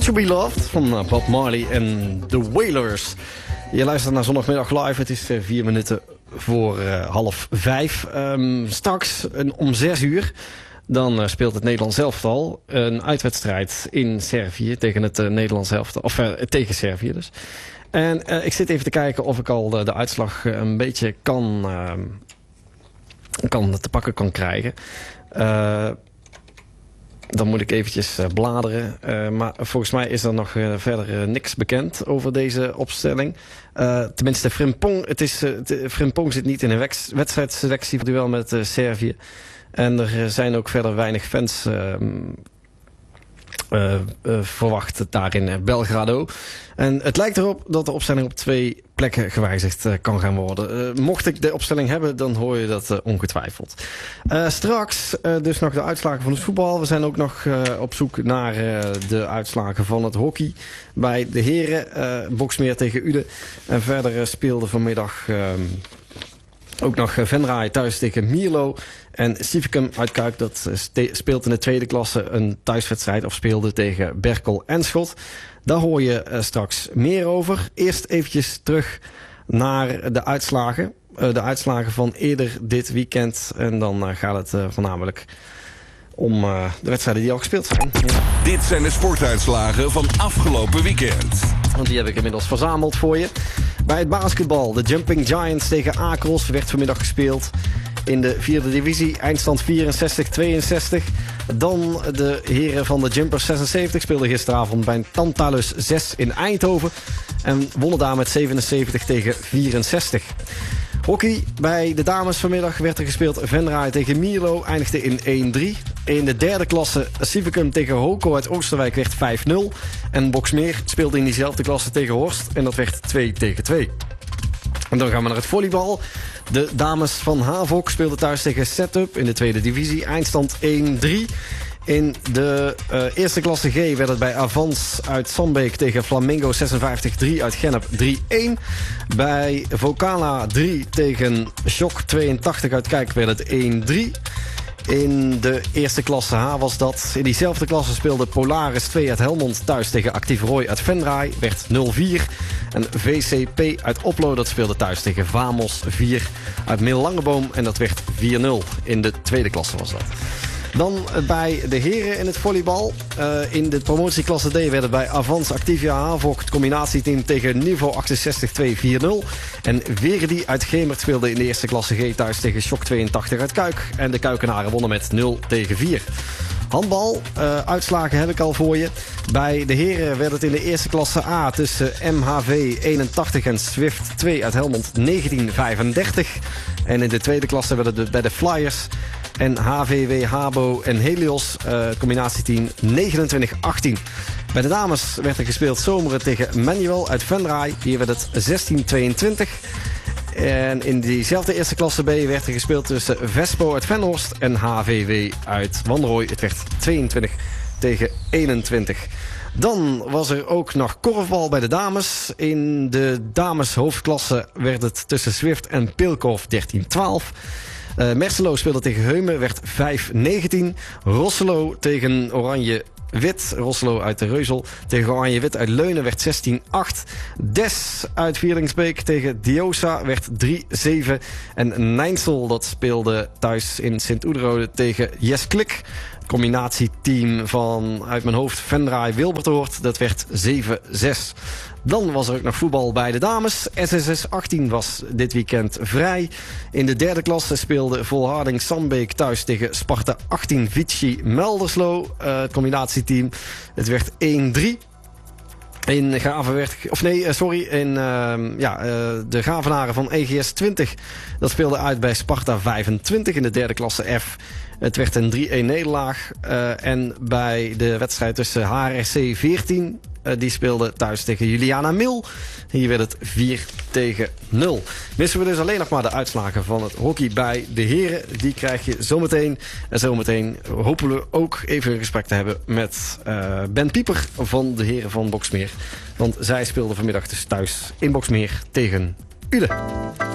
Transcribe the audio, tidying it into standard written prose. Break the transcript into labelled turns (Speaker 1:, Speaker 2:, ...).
Speaker 1: To Be Loved van Bob Marley en The Wailers. Je luistert naar Zondagmiddag Live. Het is 4 minuten voor 4:30. Straks om 6 uur... dan speelt het Nederlands elftal een uitwedstrijd in Servië tegen het Nederlands elftal. Of tegen Servië dus. En ik zit even te kijken of ik al de uitslag een beetje te pakken kan krijgen. Dan moet ik eventjes bladeren. Maar volgens mij is er nog verder niks bekend over deze opstelling. Tenminste, Frimpong zit niet in een wedstrijdselectie voor duel met Servië. En er zijn ook verder weinig fans verwacht daar in Belgrado. En het lijkt erop dat de opstelling op 2 plekken gewijzigd kan gaan worden. Mocht ik de opstelling hebben, dan hoor je dat ongetwijfeld. Straks dus nog de uitslagen van het voetbal. We zijn ook nog op zoek naar de uitslagen van het hockey. Bij de heren, Boxmeer tegen Uden. En verder speelde vanmiddag... ook nog Venray thuis tegen Mierlo. En Cificum uit Kuik, dat speelt in de tweede klasse een thuiswedstrijd... of speelde tegen Berkel en Schot. Daar hoor je straks meer over. Eerst eventjes terug naar de uitslagen. De uitslagen van eerder dit weekend. En dan gaat het voornamelijk om de wedstrijden die al gespeeld zijn. Ja.
Speaker 2: Dit zijn de sportuitslagen van afgelopen weekend.
Speaker 1: Want die heb ik inmiddels verzameld voor je. Bij het basketbal, de Jumping Giants tegen Akros werd vanmiddag gespeeld. In de 4e divisie, eindstand 64-62. Dan de heren van de Jumpers 76 speelden gisteravond bij Tantalus 6 in Eindhoven. En wonnen daar met 77-64. Hockey bij de dames vanmiddag werd er gespeeld. Venray tegen Mierlo eindigde in 1-3. In de derde klasse Civicum tegen Hoko uit Oosterwijk werd 5-0. En Boxmeer speelde in diezelfde klasse tegen Horst. En dat werd 2-2. En dan gaan we naar het volleybal. De dames van Havok speelden thuis tegen Setup in de tweede divisie. Eindstand 1-3. In de eerste klasse G werd het bij Avans uit Sambeek tegen Flamingo 56-3 uit Gennep 3-1. Bij Vocala 3 tegen Shock 82 uit Kijk werd het 1-3. In de eerste klasse H was dat. In diezelfde klasse speelde Polaris 2 uit Helmond thuis tegen Actief Roy uit Venray. Werd 0-4. En VCP uit Oplo dat speelde thuis tegen Vamos 4 uit Middellandeboom. En dat werd 4-0. In de tweede klasse was dat. Dan bij de heren in het volleybal. In de promotieklasse D werd het bij Avans Activia Havok het combinatieteam tegen Niveau 68-2 4-0. En Verdi uit Gemert speelde in de eerste klasse G thuis tegen Shock 82 uit Kuik. En de Kuikenaren wonnen met 0-4. Handbal, uitslagen heb ik al voor je. Bij de heren werd het in de eerste klasse A tussen MHV 81 en Swift 2 uit Helmond 19-35. En in de tweede klasse werd het bij de Flyers en HVW Habo en Helios, combinatieteam 29-18. Bij de dames werd er gespeeld Zomeren tegen Manuel uit Venray. Hier werd het 16-22. En in diezelfde eerste klasse B werd er gespeeld tussen Vespo uit Venhorst en HVW uit Wanrooy. Het werd 22-21. Dan was er ook nog korfbal bij de dames. In de dames hoofdklasse werd het tussen Swift en Pilkov 13-12. Merselo speelde tegen Heumen, werd 5-19. Rosselo tegen Oranje-Wit, Rosselo uit de Reuzel, tegen Oranje-Wit uit Leunen werd 16-8. Des uit Vierlingsbeek tegen Diosa werd 3-7. En Nijnsel dat speelde thuis in Sint-Oederode tegen Jes Klik. Combinatieteam van uit mijn hoofd Venray Wilbertoort, dat werd 7-6. Dan was er ook nog voetbal bij de dames. SSS 18 was dit weekend vrij. In de derde klasse speelde Volharding Sambeek thuis tegen Sparta 18 Vichy Melderslo. Het combinatieteam. Het werd 1-3. In de Gravenaren van EGS 20. Dat speelde uit bij Sparta 25 in de derde klasse F. Het werd een 3-1 nederlaag. En bij de wedstrijd tussen HRC 14... die speelde thuis tegen Juliana Mil. Hier werd het 4-0. Missen we dus alleen nog maar de uitslagen van het hockey bij de heren. Die krijg je zometeen. En zometeen hopen we ook even een gesprek te hebben met Ben Pieper van de heren van Boxmeer. Want zij speelden vanmiddag dus thuis in Boxmeer tegen Uden.